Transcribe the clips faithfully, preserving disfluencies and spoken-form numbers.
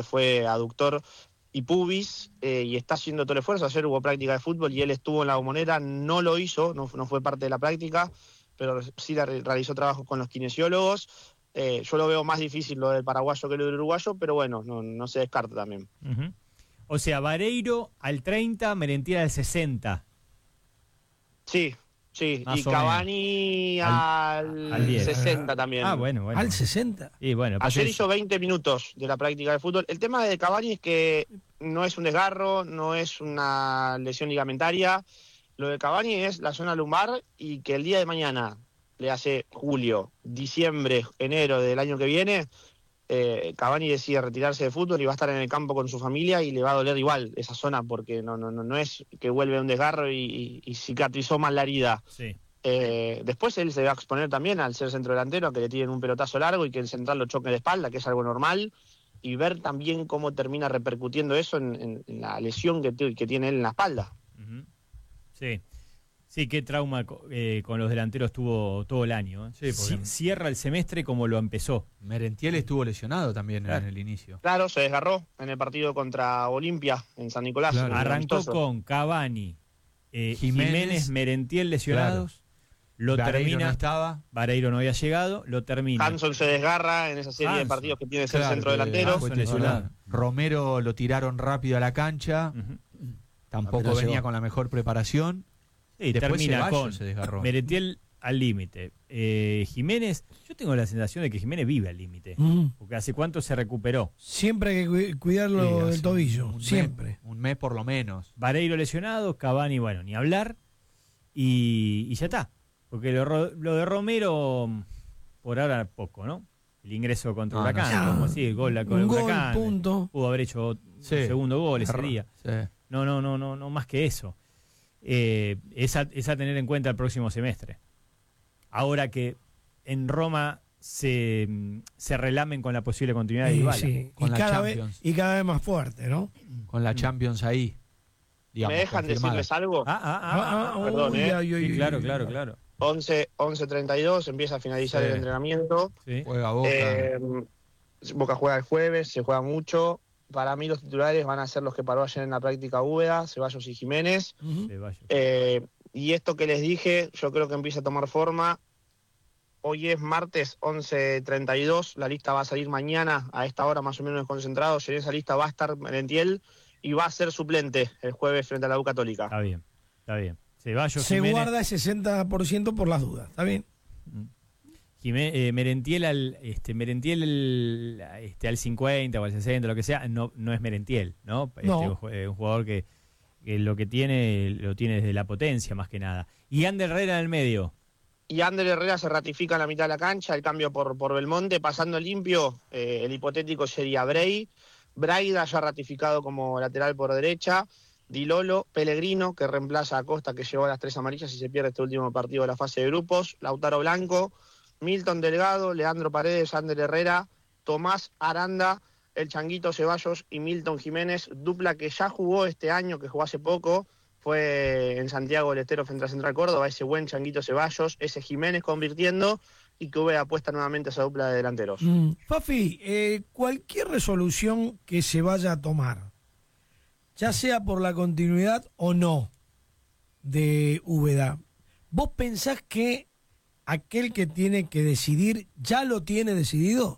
fue aductor y pubis, eh, y está haciendo todo el esfuerzo. Ayer hubo práctica de fútbol y él estuvo en La Bombonera, no lo hizo, no, no fue parte de la práctica, pero sí la, realizó trabajo con los kinesiólogos. Eh, yo lo veo más difícil lo del paraguayo que lo del uruguayo, pero bueno, no, no se descarta también. Uh-huh. O sea, Vareiro al treinta, Merentiel al sesenta. Sí, sí, Más y Cavani al, al diez. sesenta también. Ah, bueno, bueno. ¿Al sesenta? Y bueno, Ayer es... hizo veinte minutos de la práctica de fútbol. El tema de Cavani es que no es un desgarro, no es una lesión ligamentaria. Lo de Cavani es la zona lumbar y que el día de mañana, le hace julio, diciembre, enero del año que viene, eh, Cavani decide retirarse de fútbol y va a estar en el campo con su familia y le va a doler igual esa zona porque no, no, no, no es que vuelve un desgarro y, y, y cicatrizó mal la herida. Sí. Eh, después él se va a exponer también al ser centro delantero, a que le tiren un pelotazo largo y que el central lo choque de espalda, que es algo normal, y ver también cómo termina repercutiendo eso en, en, en la lesión que, t- que tiene él en la espalda. Uh-huh. Sí, sí, qué trauma eh, con los delanteros tuvo todo el año. ¿eh? Sí, porque C- cierra el semestre como lo empezó. Merentiel estuvo lesionado también Claro. en el inicio. Claro, se desgarró en el partido contra Olimpia en San Nicolás. Claro. en el Arrancó amistoso. con Cavani, eh, Jiménez, Jiménez, Merentiel lesionados. Lo Vareiro termina. no estaba. Vareiro no había llegado. Lo termina. Hanson se desgarra en esa serie Hanson. de partidos que tiene ser Claro, centro que delantero. fue Hanson titular. lesionado. Romero lo tiraron rápido a la cancha. Uh-huh. Tampoco Apenas venía llegó. con la mejor preparación. Y Después termina Ceballos con se desgarró. Merentiel al límite. Eh, Jiménez, yo tengo la sensación de que Jiménez vive al límite. Mm. Porque hace cuánto se recuperó. Siempre hay que cu- cuidarlo Sí, hace del tobillo, un mes- siempre. un mes por lo menos. Vareiro lesionado, Cavani, bueno, ni hablar. Y, y ya está. Porque lo, ro- lo de Romero, por ahora poco, ¿no? El ingreso contra No, Huracán, no sé. como así, el gol con Un el gol, Huracán. punto. Pudo haber hecho un Sí. segundo gol ese Error. día. Sí. No, no, no, no, no más que eso. Eh, es, a, es a tener en cuenta el próximo semestre. Ahora que en Roma se, se relamen con la posible continuidad de Sí, Dybala. sí. Con Y, la cada vez, Champions. y cada vez más fuerte, ¿no? Con la Champions ahí. Digamos, ¿Me dejan confirmada. decirles algo? Ah, ah, ah, Ah, ah, perdón, uy, eh. ay, ay, sí, ay, claro, ay. claro, claro. once, once treinta y dos, empieza a finalizar Sí. el entrenamiento. Sí. Juega Boca. Eh, Boca juega el jueves, se juega mucho. Para mí los titulares van a ser los que paró ayer en la práctica Úbeda, Ceballos y Jiménez. Ujú. Ceballos. Eh, y esto que les dije, yo creo que empieza a tomar forma. Hoy es martes once treinta y dos, la lista va a salir mañana a esta hora más o menos concentrado. En esa lista va a estar Merentiel y va a ser suplente el jueves frente a la U Católica. Está bien, está bien. Ceballos, Se Jiménez, guarda el sesenta por ciento por las dudas, ¿está bien? Jimé- eh, Merentiel al este Merentiel el- este al cincuenta o al sesenta, lo que sea, no no es Merentiel, ¿no? Este, No. un ju- eh, un jugador que, que lo que tiene lo tiene desde la potencia más que nada. Y Ander Herrera en el medio. Y Ander Herrera se ratifica en la mitad de la cancha, el cambio por, por Belmonte, pasando limpio, eh, el hipotético sería Bray, Braida ya ratificado como lateral por derecha, Di Lolo, Pellegrino, que reemplaza a Costa, que llevó las tres amarillas y se pierde este último partido de la fase de grupos, Lautaro Blanco, Milton Delgado, Leandro Paredes, Ander Herrera, Tomás Aranda, el Changuito Ceballos y Milton Jiménez, dupla que ya jugó este año, que jugó hace poco, fue en Santiago del Estero frente a Central Córdoba, ese buen Changuito Ceballos, ese Jiménez convirtiendo y que hubiera apuesta nuevamente a esa dupla de delanteros. Mm. Fafi, eh, cualquier resolución que se vaya a tomar, ya sea por la continuidad o no de Úbeda, ¿vos pensás que aquel que tiene que decidir ya lo tiene decidido?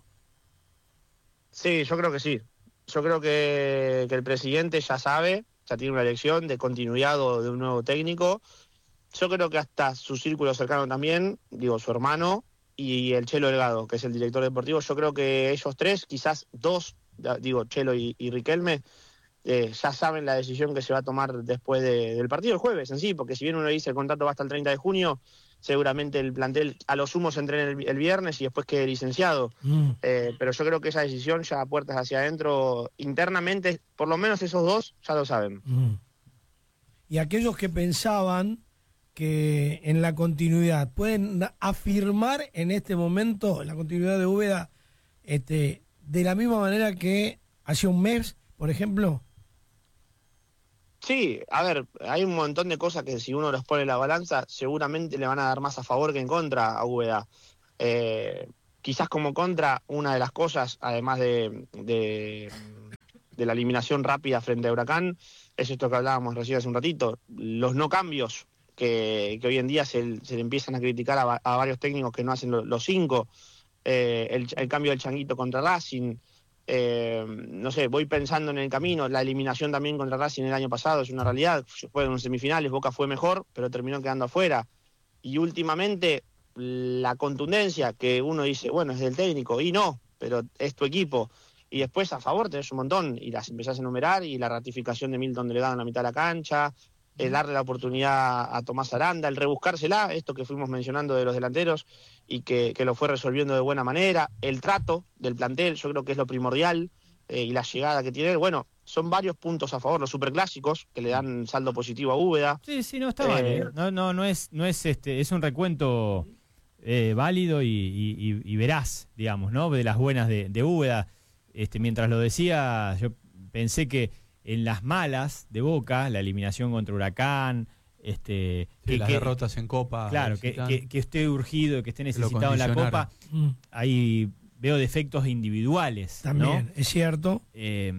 Sí, yo creo que sí. Yo creo que, que el presidente ya sabe, ya tiene una elección de continuidad o de un nuevo técnico. Yo creo que hasta su círculo cercano también, digo, su hermano y el Chelo Delgado, que es el director deportivo, yo creo que ellos tres, quizás dos, digo, Chelo y, y Riquelme, eh, ya saben la decisión que se va a tomar después de, del partido el jueves en sí, porque si bien uno dice el contrato va hasta el treinta de junio, seguramente el plantel a lo sumo se entrena el, el viernes y después quede licenciado. Mm. Eh, pero yo creo que esa decisión ya a puertas hacia adentro, internamente, por lo menos esos dos ya lo saben. Mm. Y aquellos que pensaban que en la continuidad, ¿pueden afirmar en este momento la continuidad de Úbeda este, de la misma manera que hace un mes, por ejemplo? Sí, a ver, hay un montón de cosas que si uno los pone en la balanza, seguramente le van a dar más a favor que en contra a Úbeda. Eh, quizás como contra, una de las cosas, además de, de, de la eliminación rápida frente a Huracán, es esto que hablábamos recién hace un ratito, los no cambios que, que hoy en día se, se le empiezan a criticar a, a varios técnicos que no hacen lo, los cinco, eh, el, el cambio del Changuito contra Racing, eh, no sé, voy pensando en el camino, la eliminación también contra Racing el año pasado es una realidad, fueron semifinales, Boca fue mejor, pero terminó quedando afuera, y últimamente la contundencia que uno dice, bueno, es del técnico, y no, pero es tu equipo, y después a favor tenés un montón, y las empezás a enumerar, y la ratificación de Milton Delgado en la mitad de la cancha, el darle la oportunidad a Tomás Aranda, el rebuscársela, esto que fuimos mencionando de los delanteros, y que, que lo fue resolviendo de buena manera, el trato del plantel, yo creo que es lo primordial, eh, y la llegada que tiene, bueno, son varios puntos a favor, los superclásicos, que le dan saldo positivo a Úbeda. Sí, sí, no está mal, Eh, ¿eh? No, no, no es, no es este, es un recuento eh, válido y, y, y- y veraz, digamos, ¿no? De las buenas de, de Úbeda. Este, mientras lo decía, yo pensé que en las malas de Boca, la eliminación contra Huracán, este, Sí, que, las que- derrotas en Copa. claro, que, visitan. que, que esté urgido, que esté lo necesitado en la condicionaron. Copa, Mm, ahí veo defectos individuales, también, ¿no? es cierto. Eh,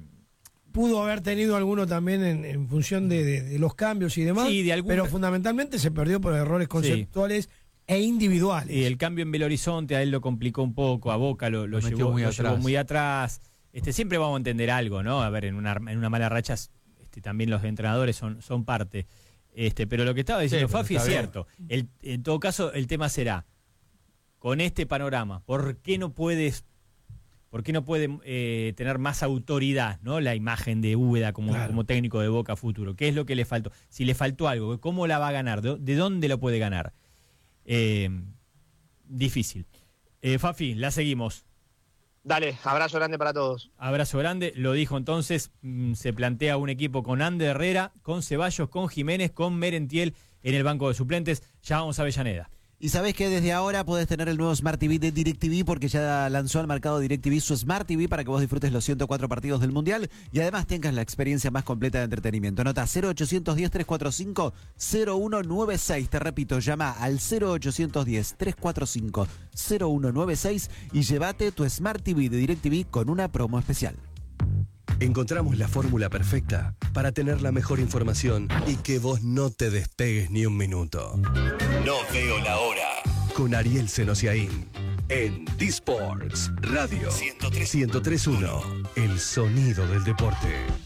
Pudo haber tenido alguno también en, en función de, de- de los cambios y demás, Sí, de algún- pero fundamentalmente se perdió por errores conceptuales e individuales. Y el cambio en Belo Horizonte a él lo complicó un poco, a Boca lo, lo Lo metió llevó, muy lo llevó atrás. muy atrás. Este, siempre vamos a entender algo, ¿no? A ver, en una, en una mala racha este, también los entrenadores son, son parte. Este, pero lo que estaba diciendo Sí, pero Fafi es está bien. cierto. El, en todo caso, el tema será, con este panorama, ¿por qué no puedes, por qué no puede eh, tener más autoridad, ¿no? La imagen de Úbeda como, Claro. como técnico de Boca futuro. ¿Qué es lo que le faltó? Si le faltó algo, ¿cómo la va a ganar? ¿De, de dónde lo puede ganar? Eh, difícil. Eh, Fafi, la seguimos. Dale, abrazo grande para todos. Abrazo grande. Lo dijo entonces, mm, se plantea un equipo con Ander Herrera, con Ceballos, con Jiménez, con Merentiel en el banco de suplentes. Ya vamos a Avellaneda. Y sabés que desde ahora podés tener el nuevo Smart T V de DirecTV porque ya lanzó al mercado DirecTV su Smart T V para que vos disfrutes los ciento cuatro partidos del Mundial y además tengas la experiencia más completa de entretenimiento. Anota cero ochocientos diez, trescientos cuarenta y cinco, cero uno noventa y seis. Te repito, llama al cero ochocientos diez, trescientos cuarenta y cinco, cero uno noventa y seis y llévate tu Smart T V de DirecTV con una promo especial. Encontramos la fórmula perfecta para tener la mejor información y que vos no te despegues ni un minuto. No veo la hora. Con Ariel Senosiaín. En D-Sports Radio ciento tres punto uno. El sonido del deporte.